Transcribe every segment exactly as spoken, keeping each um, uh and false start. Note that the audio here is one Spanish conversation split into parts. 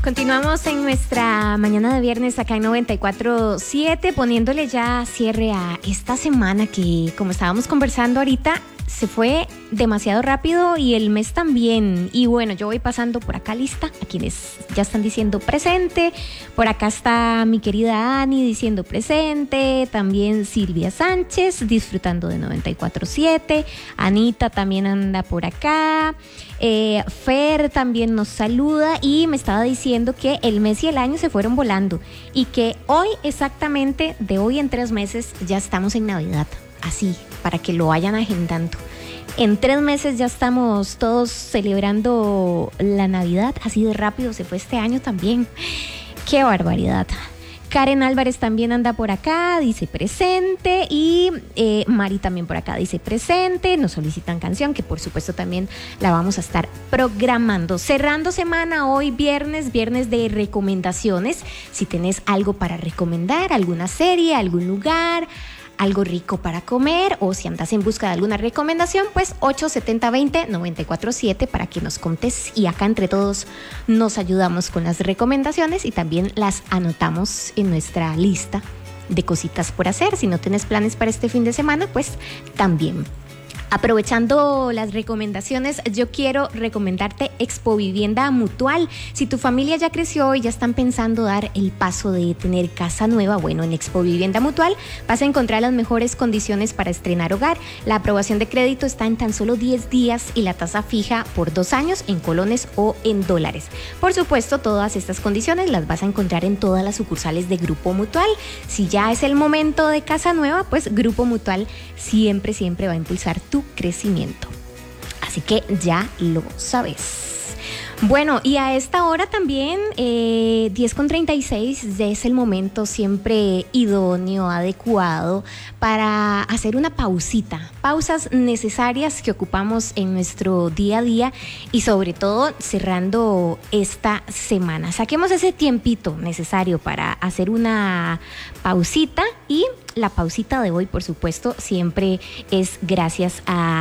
Continuamos en nuestra mañana de viernes acá en noventa y cuatro siete, poniéndole ya cierre a esta semana que, como estábamos conversando ahorita, se fue demasiado rápido y el mes también. Y bueno, yo voy pasando por acá lista a quienes ya están diciendo presente. Por acá está mi querida Ani diciendo presente. También Silvia Sánchez disfrutando de noventa y cuatro siete. Anita también anda por acá. Eh, Fer también nos saluda y me estaba diciendo que el mes y el año se fueron volando y que hoy exactamente, de hoy en tres meses, ya estamos en Navidad. Así, para que lo vayan agendando. En tres meses ya estamos todos celebrando la Navidad. Así de rápido se fue este año también. ¡Qué barbaridad! Karen Álvarez también anda por acá, dice presente. Y eh, Mari también por acá dice presente. Nos solicitan canción, que por supuesto también la vamos a estar programando. Cerrando semana hoy, viernes, viernes de recomendaciones. Si tenés algo para recomendar, alguna serie, algún lugar, algo rico para comer, o si andas en busca de alguna recomendación, pues ocho setenta veinte noventa y cuatro siete para que nos contes, y acá entre todos nos ayudamos con las recomendaciones y también las anotamos en nuestra lista de cositas por hacer. Si no tienes planes para este fin de semana, pues también. Aprovechando las recomendaciones, yo quiero recomendarte Expo Vivienda Mutual. Si tu familia ya creció y ya están pensando dar el paso de tener casa nueva, bueno, en Expo Vivienda Mutual vas a encontrar las mejores condiciones para estrenar hogar. La aprobación de crédito está en tan solo diez días y la tasa fija por dos años en colones o en dólares. Por supuesto, todas estas condiciones las vas a encontrar en todas las sucursales de Grupo Mutual. Si ya es el momento de casa nueva, pues Grupo Mutual siempre, siempre va a impulsar tu crecimiento. Así que ya lo sabes. Bueno, y a esta hora también, eh, diez con treinta y seis, es el momento siempre idóneo, adecuado para hacer una pausita. Pausas necesarias que ocupamos en nuestro día a día y sobre todo cerrando esta semana. Saquemos ese tiempito necesario para hacer una pausita, y la pausita de hoy, por supuesto, siempre es gracias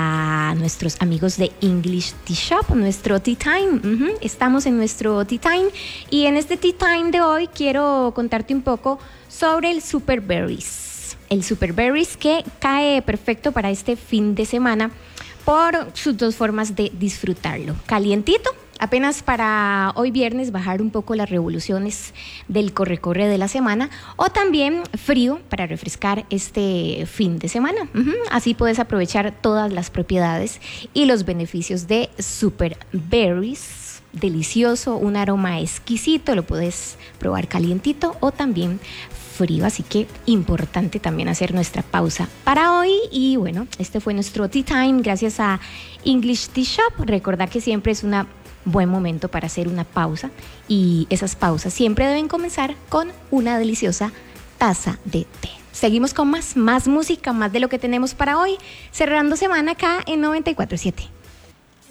a nuestros amigos de English Tea Shop, nuestro Tea Time. Uh-huh. Estamos en nuestro Tea Time y en este Tea Time de hoy quiero contarte un poco sobre el Super Berries. El Super Berries, que cae perfecto para este fin de semana por sus dos formas de disfrutarlo. Calientito, apenas para hoy viernes bajar un poco las revoluciones del corre-corre de la semana, o también frío para refrescar este fin de semana. Uh-huh. Así puedes aprovechar todas las propiedades y los beneficios de Super Berries. Delicioso, un aroma exquisito, lo puedes probar calientito o también frío, así que importante también hacer nuestra pausa para hoy. Y bueno, este fue nuestro Tea Time gracias a English Tea Shop. Recordá que siempre es un buen momento para hacer una pausa, y esas pausas siempre deben comenzar con una deliciosa taza de té. Seguimos con más, más música, más de lo que tenemos para hoy, cerrando semana acá en noventa y cuatro siete.